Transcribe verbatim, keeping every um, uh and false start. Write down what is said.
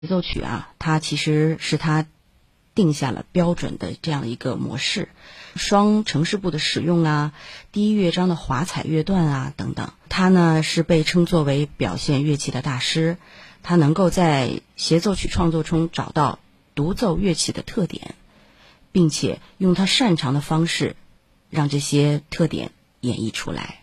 协奏曲啊，它其实是它定下了标准的这样一个模式，双呈示部的使用啊，第一乐章的华彩乐段啊等等，它呢是被称作为表现乐器的大师，他能够在协奏曲创作中找到独奏乐器的特点，并且用他擅长的方式让这些特点演绎出来。